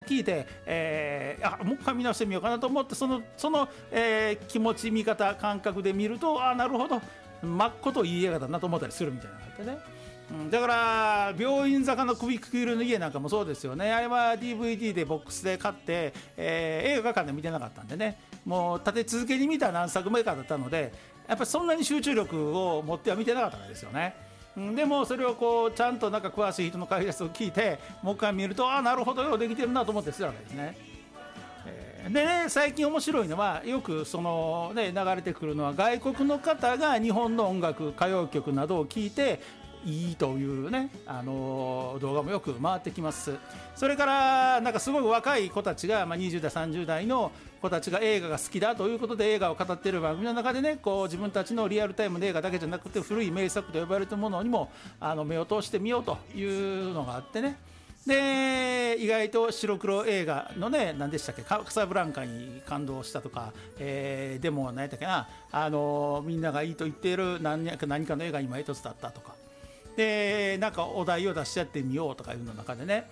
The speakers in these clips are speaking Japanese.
聞いて、もう一回見直してみようかなと思ってその、気持ち見方感覚で見るとなるほどまっこといい映画だなと思ったりするみたいな感じでね。だから病院坂の首くくりの家なんかもそうですよね。あれは DVD でボックスで買って、映画館で見てなかったんでね、もう立て続けに見た何作目かだったので、やっぱりそんなに集中力を持っては見てなかったんですよね。でもそれをこうちゃんとなんか詳しい人の解説を聞いてもう一回見るとなるほどようできてるなと思ってするわけですね。でね、最近面白いのはよくその、ね、流れてくるのは外国の方が日本の音楽歌謡曲などを聴いていいというね、動画もよく回ってきます。それからなんかすごい若い子たちが、20代30代の子たちが映画が好きだということで映画を語っている番組の中でね、こう自分たちのリアルタイムの映画だけじゃなくて古い名作と呼ばれるものにも目を通してみようというのがあってね。で意外と白黒映画のね、何でしたっけ、カサブランカに感動したとか、でも何やったっけな、みんながいいと言っている何かの映画に今一つだったとかで、なんかお題を出し合ってみようとかいうの中でね。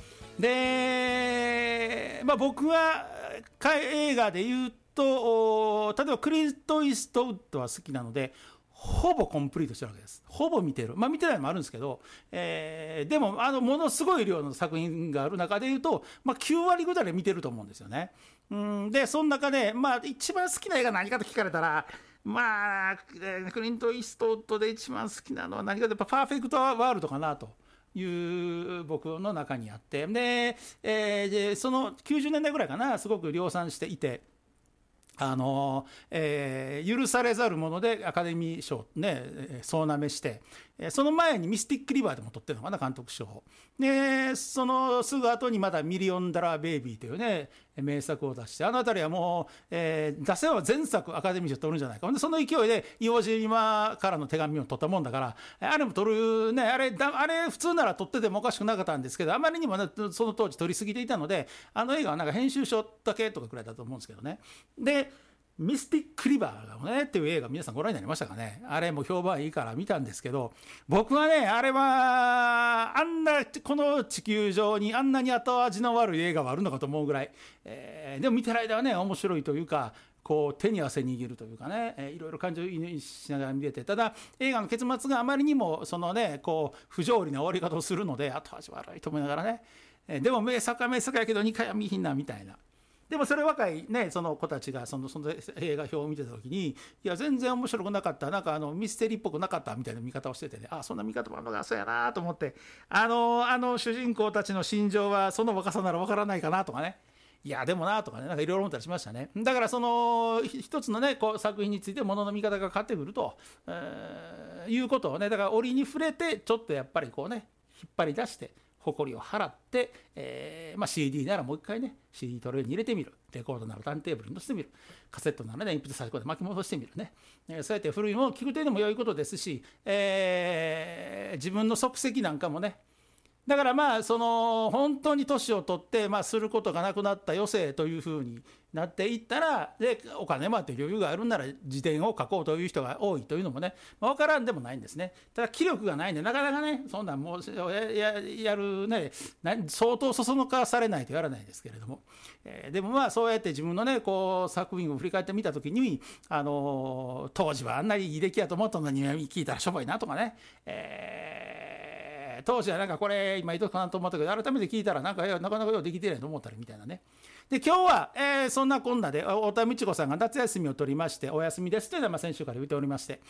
で、僕は映画で言うと例えばクリント・イーストウッドは好きなのでほぼコンプリートしてるわけです。ほぼ見てる、見てないのもあるんですけど、でもものすごい量の作品がある中でいうと、9割ぐらい見てると思うんですよね。でその中で、一番好きな映画何かと聞かれたら、クリント・イーストウッドで一番好きなのは何かとやっぱパーフェクトワールドかなという僕の中にあって、で、その90年代ぐらいかな、すごく量産していて、許されざるものでアカデミー賞ね総なめして、その前にミスティックリバーでも取ってるのかな、監督賞で、そのすぐ後にまたミリオンダラーベイビーというね名作を出して、あたりはもう、出せば前作アカデミー賞取るんじゃないか。でその勢いで硫黄島からの手紙を取ったもんだから、あれも取るね、あれ普通なら取っててもおかしくなかったんですけど、あまりにも、ね、その当時取りすぎていたので、映画はなんか編集賞だけとかくらいだと思うんですけどね。でミスティックリバーがねっていう映画皆さんご覧になりましたかね。あれも評判いいから見たんですけど、僕はねあれはこの地球上にあんなに後味の悪い映画はあるのかと思うぐらい、でも見てる間はね面白いというか、こう手に汗握るというかね、いろいろ感情移入しながら見れて、ただ映画の結末があまりにもそのねこう不条理な終わり方をするので後味悪いと思いながらね、でも名作は名作やけど2回は見ひんなみたいな。でもそれ若いねその子たちがその映画表を見てた時に、いや全然面白くなかった、なんかミステリーっぽくなかったみたいな見方をしててね、そんな見方もあるのがそうやなと思って、主人公たちの心情はその若さならわからないかなとかね、いやでもなとかね、なんかいろいろ思ったりしましたね。だからその一つのねこう作品についてものの見方が変わってくると、いうことをね、だから折に触れてちょっとやっぱりこうね引っ張り出して誇りを払って、CD ならもう一回ね CD トレーに入れてみる、レコードならターンテーブルに乗せてみる、カセットならねインプット差し込んで巻き戻してみるね、そうやって古いものを聞くというのも良いことですし、自分の足跡なんかもね、だからその本当に年を取って、することがなくなった余生というふうになっていったら、でお金もあって余裕があるなら自伝を書こうという人が多いというのもね、分からんでもないんですね。ただ気力がないんでなかなかねそんなんもうやるね相当そそのかされないとやらないですけれども、でもそうやって自分のねこう作品を振り返ってみた時に、当時はあんなにいい出来やと思ったのに聞いたらしょぼいなとかね、当時はなんかこれ今いいとこかなと思ったけど改めて聞いたらなかなかようできてないと思ったりみたいなね。で今日は、そんなこんなで太田美智子さんが夏休みを取りましてお休みですというのは先週から言っておりまして、で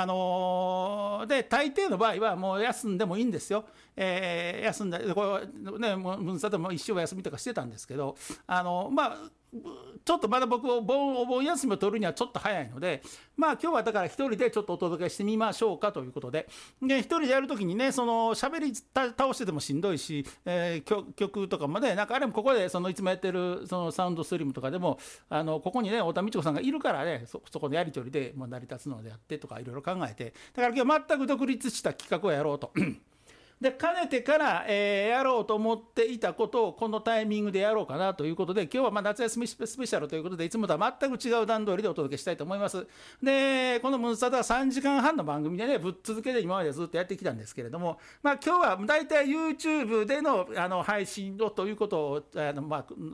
大抵の場合はもう休んでもいいんですよ。休んだこれね文佐でも一生休みとかしてたんですけど、ちょっとまだ僕お盆休みを取るにはちょっと早いので、今日はだから一人でちょっとお届けしてみましょうかということで、一人でやるときにねその喋り倒しててもしんどいし、曲とかもねなんかあれもここでそのいつもやってるそのサウンドストリームとかでもここにね太田美智子さんがいるからねそこでやり取りで成り立つのであってとかいろいろ考えて、だから今日全く独立した企画をやろうと。でかねてから、やろうと思っていたことをこのタイミングでやろうかなということで、今日は夏休みスペシャルということでいつもとは全く違う段取りでお届けしたいと思います。でこのムンスタでは3時間半の番組でねぶっ続けで今までずっとやってきたんですけれども、今日はだいたい YouTube での配信をということを